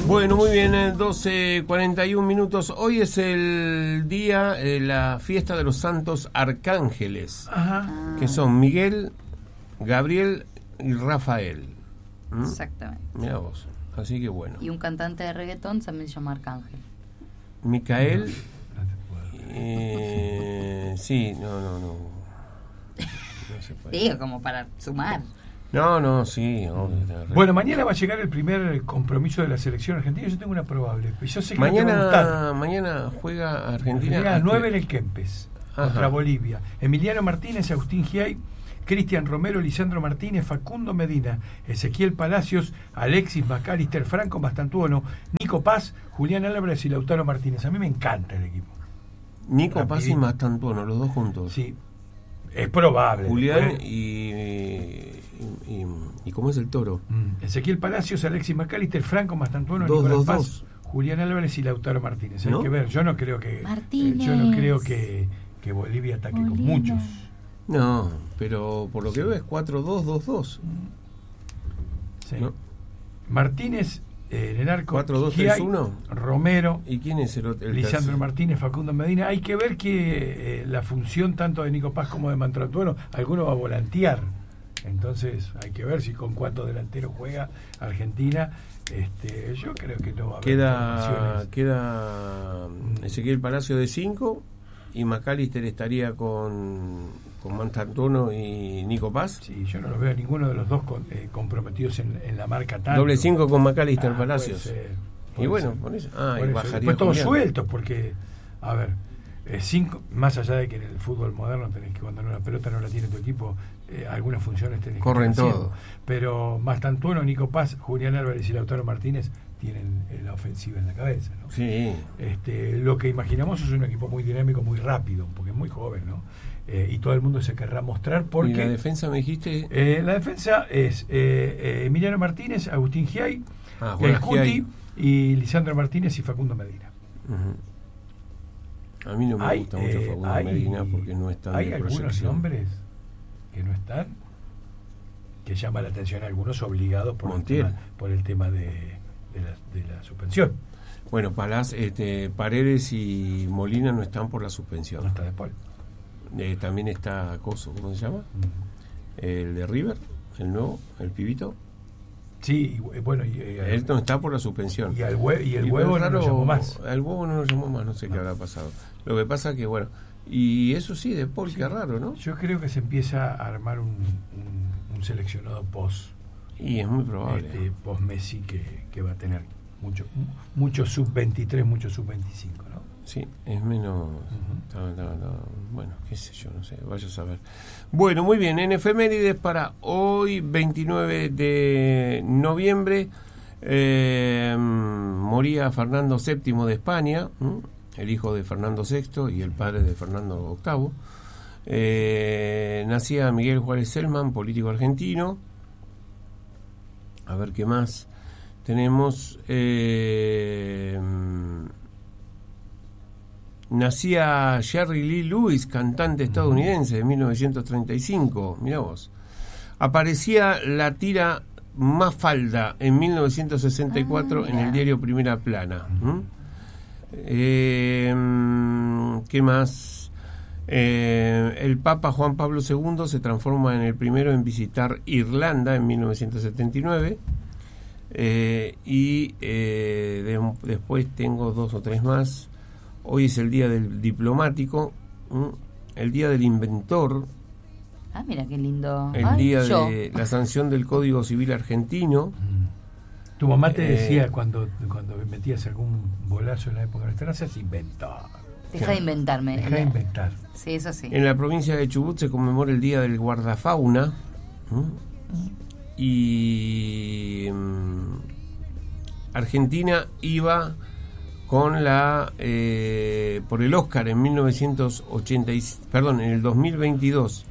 Bueno, muy bien, 12:41 minutos. Hoy es el día, la fiesta de los santos arcángeles, que son Miguel, Gabriel y Rafael. Exactamente. Mira vos, así que bueno. Y un cantante de reggaetón también se llama Arcángel. Micael, sí, no se puede. Digo, como para sumar. No, sí. Bueno, mañana va a llegar el primer compromiso de la selección argentina. Yo tengo una probable. Yo sé que no te va a gustar. Mañana juega Argentina. A las 9 en el Kempes, contra Bolivia. Emiliano Martínez, Agustín Giay, Cristian Romero, Lisandro Martínez, Facundo Medina, Ezequiel Palacios, Alexis McAllister, Franco Mastantuono, Nico Paz, Julián Álvarez y Lautaro Martínez. A mí me encanta el equipo. Nico Paz y Mastantuono, los dos juntos. Sí, es probable. Julián y ¿cómo es el toro? Ezequiel Palacios, Alexis McAllister, Franco Mastantuono, Nicolás Paz, Julián Álvarez y Lautaro Martínez. ¿No? Hay que ver. Yo no creo que Bolivia ataque con muchos. No, pero por lo que veo es 4-2-2-2. Sí. ¿No? Martínez en el arco, 4-2-3-1. Romero. ¿Y quién es el Lisandro tercero? Martínez, Facundo Medina. Hay que ver que la función tanto de Nico Paz como de Mastantuono, alguno va a volantear. Entonces hay que ver si con cuántos delanteros juega Argentina. Yo creo que no va a haber queda Ezequiel Palacio de 5 y McAllister estaría con Mastantuono y Nico Paz. Sí, yo no los veo a ninguno de los dos comprometidos en la marca tanto. Doble 5 con McAllister Palacios. Y bueno, por eso. Y bajaría. Después todos sueltos, porque, a ver, 5, más allá de que en el fútbol moderno tenés que, cuando la pelota no la tiene tu equipo, algunas funciones tenés que corren estar todo. Pero Mastantuono, Nico Paz, Julián Álvarez y Lautaro Martínez tienen la ofensiva en la cabeza, ¿no? Sí. Lo que imaginamos es un equipo muy dinámico, muy rápido, porque es muy joven, ¿no? Y todo el mundo se querrá mostrar porque... ¿Y la defensa me dijiste? La defensa es Emiliano Martínez, Agustín Giay, el Cuti y Lisandro Martínez y Facundo Medina. A mí no me gusta mucho Facundo Medina porque no está en la proyección. Hay algunos nombres que no están, que llama la atención a algunos obligados por el tema de la suspensión. Bueno, Paredes y Molina no están por la suspensión. No está de Paul. También está Coso, ¿cómo se llama? El de River, el nuevo, el pibito. Sí, bueno. Él no está por la suspensión. Y el huevo no lo llamó más. Al huevo no lo llamó más, no sé qué habrá pasado. Lo que pasa que, bueno, y eso sí, de Paul, qué raro, ¿no? Yo creo que se empieza a armar un seleccionado post. Y es muy probable. Post Messi que va a tener mucho sub-23, mucho sub-25, ¿no? Sí, es menos... bueno, qué sé yo, no sé, vaya a saber. Bueno, muy bien, en efemérides para hoy, 29 de noviembre, moría Fernando VII de España, el hijo de Fernando VI y el padre de Fernando VIII. Nacía Miguel Juárez Celman, político argentino. A ver qué más tenemos. Nacía Jerry Lee Lewis, cantante estadounidense de 1935. Mirá vos. Aparecía la tira Mafalda en 1964 en el diario Primera Plana. ¿Qué más? El Papa Juan Pablo II se transforma en el primero en visitar Irlanda en 1979. Después tengo 2 o 3 más. Hoy es el día del diplomático, el día del inventor. Mira qué lindo. El día de la sanción del Código Civil argentino. Tu mamá te decía cuando metías algún bolazo en la época nuestra, se inventó. Deja de inventarme. Deja de inventar. Sí, eso sí. En la provincia de Chubut se conmemora el día del guardafauna. Y Argentina iba con por el Oscar en en el 2022.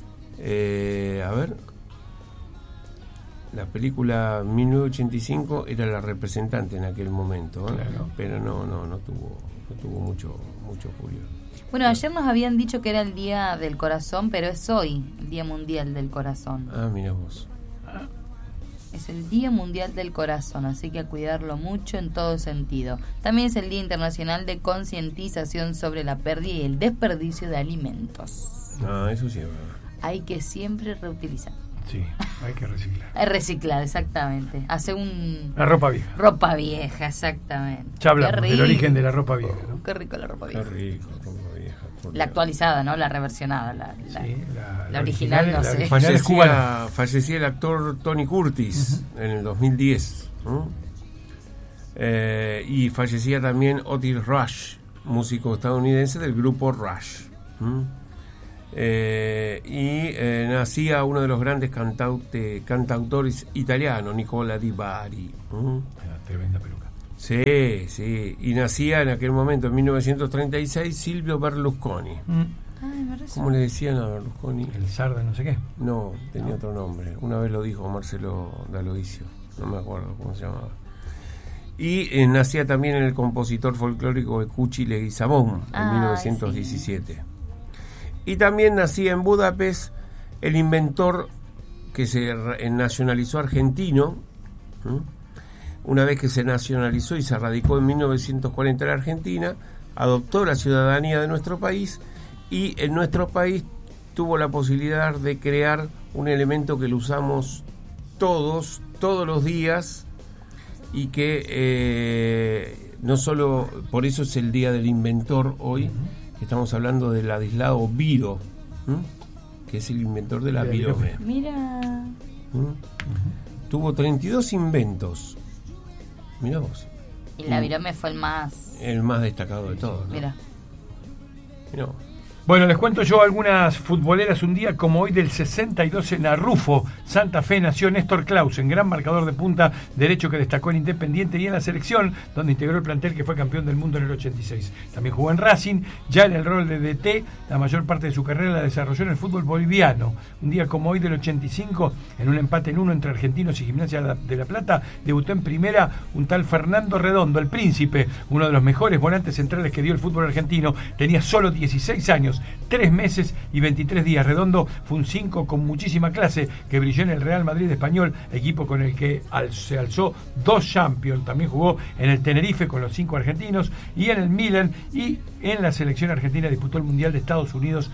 La película 1985 era la representante en aquel momento, claro. Pero no tuvo mucho furor. Bueno, ayer nos habían dicho que era el Día del Corazón, pero es hoy, el Día Mundial del Corazón. Mira vos. Es el Día Mundial del Corazón, así que a cuidarlo mucho en todo sentido. También es el Día Internacional de Concientización sobre la pérdida y el desperdicio de alimentos. Eso sí es verdad. Hay que siempre reutilizar. Sí, hay que reciclar. Reciclar, exactamente. Hace la ropa vieja. Ropa vieja, exactamente. Ya hablamos del origen de la ropa vieja, ¿no? Qué rico la ropa vieja. Qué rico, ropa vieja. La actualizada, ¿no? La reversionada. La original, no sé. Fallecía el actor Tony Curtis en el 2010. Y fallecía también Otis Rush, músico estadounidense del grupo Rush. Nacía uno de los grandes cantautores italianos, Nicola Di Bari. Tremenda peluca. Sí, y nacía en aquel momento, en 1936, Silvio Berlusconi. ¿Cómo le decían a Berlusconi? El zar de no sé qué. No, tenía otro nombre. Una vez lo dijo Marcelo D'Aloisio, no me acuerdo cómo se llamaba. Y nacía también el compositor folclórico Ecuchi Leguizamón en 1917. Sí. Y también nacía en Budapest el inventor que se nacionalizó argentino. Una vez que se nacionalizó y se radicó en 1940 en la Argentina, adoptó la ciudadanía de nuestro país y en nuestro país tuvo la posibilidad de crear un elemento que lo usamos todos los días y que no solo, por eso es el Día del Inventor hoy, que estamos hablando de Ladislao Biro, que es el inventor de la virome. Mira. Tuvo 32 inventos. Mirá vos. Y la virome fue el más destacado de todos, ¿no? Mirá vos. Bueno, les cuento yo algunas futboleras. Un día como hoy del 62 en Arrufo, Santa Fe, nació Néstor Clausen, gran marcador de punta derecho que destacó en Independiente y en la selección, donde integró el plantel que fue campeón del mundo en el 86. También jugó en Racing, ya en el rol de DT, la mayor parte de su carrera la desarrolló en el fútbol boliviano. Un día como hoy del 85, en un empate en 1 entre Argentinos y Gimnasia de La Plata, debutó en primera un tal Fernando Redondo, el Príncipe, uno de los mejores volantes centrales que dio el fútbol argentino. Tenía solo 16 años, 3 meses y 23 días. Redondo fue un 5 con muchísima clase que brilló en el Real Madrid español, equipo con el que se alzó 2 Champions. También jugó en el Tenerife con los 5 argentinos y en el Milan, y en la selección argentina disputó el Mundial de Estados Unidos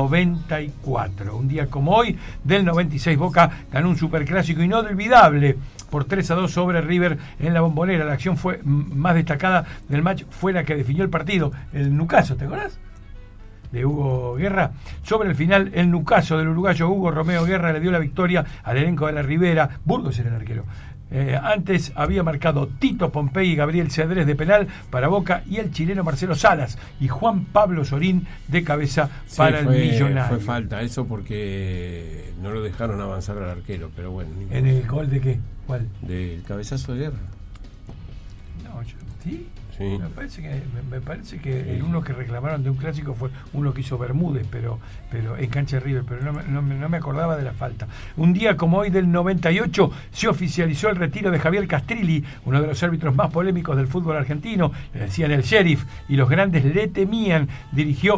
94. Un día como hoy del 96, Boca ganó un superclásico inolvidable por 3-2 sobre River en la Bombonera. La acción fue más destacada del match fue la que definió el partido, el Nucaso, ¿te acordás? De Hugo Guerra. Sobre el final, el Nucaso del uruguayo Hugo Romeo Guerra le dio la victoria al elenco de la Ribera. Burgos era el arquero. Antes había marcado Tito Pompey y Gabriel Cedrés de penal para Boca, y el chileno Marcelo Salas y Juan Pablo Sorín de cabeza para el Millonario. Fue falta eso porque no lo dejaron avanzar al arquero, pero bueno. ¿En el gol de qué? ¿Cuál? Del cabezazo de Guerra. No, ¿sí? Sí. Me parece que el uno que reclamaron de un clásico fue uno que hizo Bermúdez, pero en cancha de River, pero no me acordaba de la falta. Un día como hoy del 98 se oficializó el retiro de Javier Castrilli, uno de los árbitros más polémicos del fútbol argentino. Le decían el sheriff y los grandes le temían. Dirigió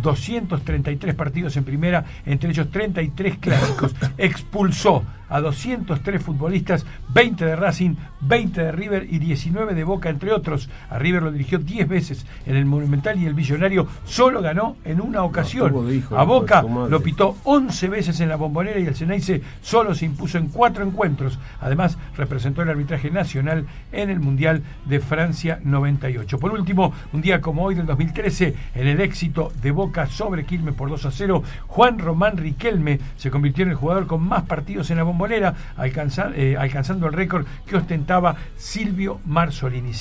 233 partidos en primera, entre ellos 33 clásicos. Expulsó a 203 futbolistas, 20 de Racing, 20 de River y 19 de Boca, entre otros. A River lo dirigió 10 veces en el Monumental y el Millonario solo ganó en una ocasión. A Boca lo pitó 11 veces en la Bombonera y el Ceneice solo se impuso en 4 encuentros. Además, representó el arbitraje nacional en el Mundial de Francia 98. Por último, un día como hoy del 2013, en el éxito de Boca sobre Quilmes por 2-0, Juan Román Riquelme se convirtió en el jugador con más partidos en la Bombonera, alcanzando el récord que ostentaba Silvio Marzolini,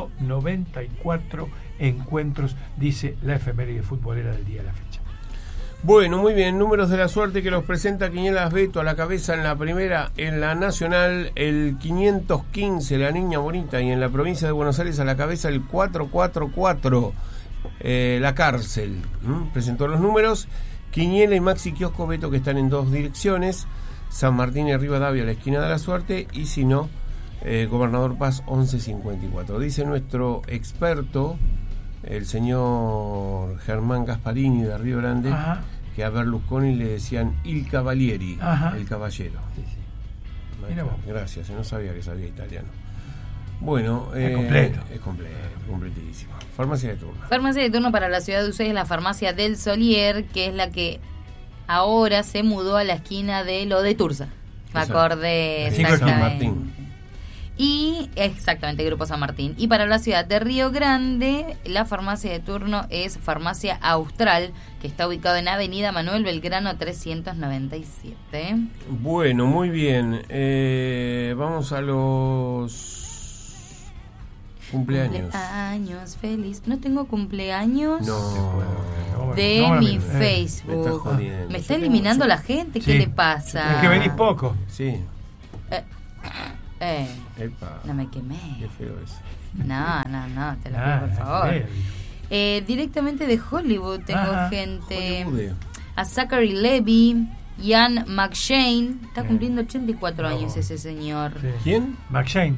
194 encuentros, dice la efeméride futbolera del día de la fecha. Bueno, muy bien, números de la suerte que los presenta Quinielas Beto. A la cabeza en la primera, en la nacional, el 515, la Niña Bonita, y en la provincia de Buenos Aires a la cabeza el 444, la Cárcel. Presentó los números. Quiniela y Maxi Kiosco Beto, que están en 2 direcciones, San Martín y Rivadavia, la esquina de la suerte, y si no, Gobernador Paz 1154. Dice nuestro experto, el señor Germán Gasparini de Río Grande, que a Berlusconi le decían Il Cavalieri, el caballero. Gracias, no sabía que sabía italiano. Bueno, es completo. Es completísimo. Farmacia de turno. Farmacia de turno para la ciudad de Ushuaia es la farmacia del Solier, que es la que ahora se mudó a la esquina de lo de Tursa. Me acordé exactamente. Y exactamente, Grupo San Martín. Y para la ciudad de Río Grande, la farmacia de turno es Farmacia Austral, que está ubicado en Avenida Manuel Belgrano 397. Bueno, muy bien. Vamos a los cumpleaños. Cumpleaños feliz. No tengo cumpleaños. No. De mi Facebook. Me está eliminando la gente. ¿Qué le pasa? Es que venís poco. Sí. Epa, no me quemé. Qué feo es. No, te lo pido por favor. Directamente de Hollywood tengo gente. Hollywood. A Zachary Levi, Ian McShane. Está cumpliendo 84 años ese señor. Sí. ¿Quién? McShane.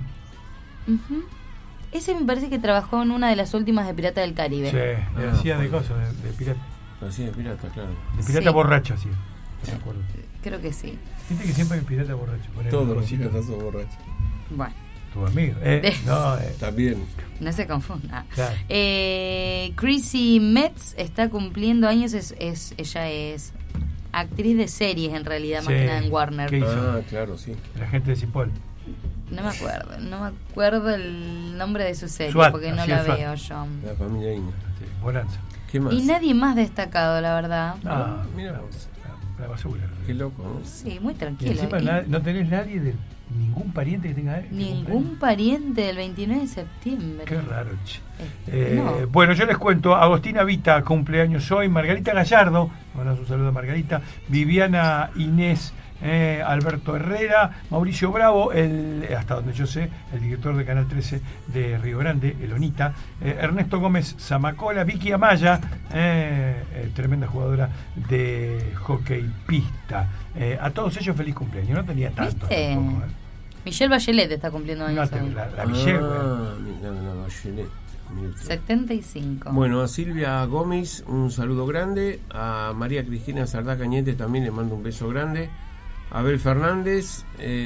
Ese me parece que trabajó en una de las últimas de Pirata del Caribe. Sí, le hacía de cosas, de pirata. Lo hacía de pirata, claro. De pirata borracho, sí. Me acuerdo. Creo que sí. Viste que siempre hay pirata borracho. Todos los piratas son borrachos. Bueno. Tu amigo. También. No se confunda. Claro. Chrissy Metz está cumpliendo años. Ella es actriz de series, en realidad, más que nada en Warner. ¿Qué hizo? Claro, sí. La gente de Cipoll. No me acuerdo el nombre de su serie, porque no la veo yo. La familia Inga. Sí, Bonanza. ¿Qué más? Y nadie más destacado, la verdad. Mira vos. La basura. Qué loco, ¿no? Sí, muy tranquilo. Y encima no tenés nadie de ningún pariente que tenga ningún pariente del 29 de septiembre. Qué raro, che. Bueno, yo les cuento. Agostina Vita, cumpleaños hoy. Margarita Gallardo, mandamos un saludo a Margarita. Viviana Inés, Alberto Herrera, Mauricio Bravo, hasta donde yo sé, el director de Canal 13 de Río Grande, Elonita, Ernesto Gómez Zamacola, Vicky Amaya, tremenda jugadora de hockey pista. A todos ellos feliz cumpleaños. No tenía tanto tampoco. Michelle Bachelet está cumpliendo años. La Michelle, la Bachelet. 75. Bueno, a Silvia Gómez un saludo grande. A María Cristina Sardá Cañete también le mando un beso grande. A Abel Fernández,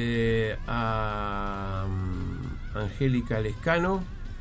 a Angélica Lescano,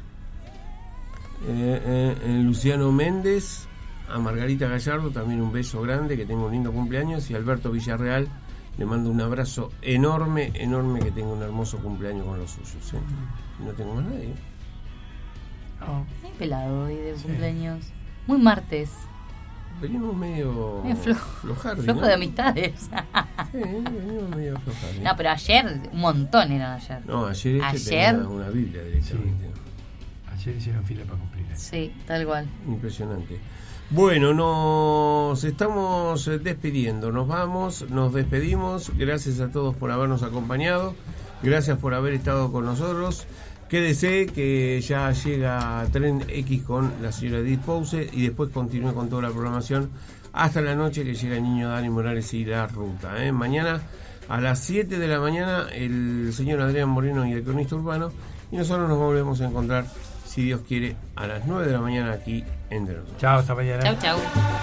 Luciano Méndez, a Margarita Gallardo también un beso grande, que tenga un lindo cumpleaños, y a Alberto Villarreal le mando un abrazo enorme, que tenga un hermoso cumpleaños con los suyos. No tengo más nadie. Muy pelado hoy de cumpleaños. Muy martes. Venimos medio flojardi, flojo, ¿no? De amistades. Sí, venimos medio flojardi. No, pero ayer, un montón eran ayer. No, ayer tenía una Biblia directamente. Sí. Ayer hicieron fila para cumplir. Sí, tal cual. Impresionante. Bueno, nos estamos despidiendo. Nos despedimos. Gracias a todos por habernos acompañado. Gracias por haber estado con nosotros. Quédese que ya llega Tren X con la señora Edith Pause y después continúe con toda la programación hasta la noche, que llega el niño Dani Morales y la ruta. Mañana a las 7 de la mañana el señor Adrián Moreno y el cronista urbano, y nosotros nos volvemos a encontrar, si Dios quiere, a las 9 de la mañana aquí en Entre Nosotros. Chao, hasta mañana. Chau.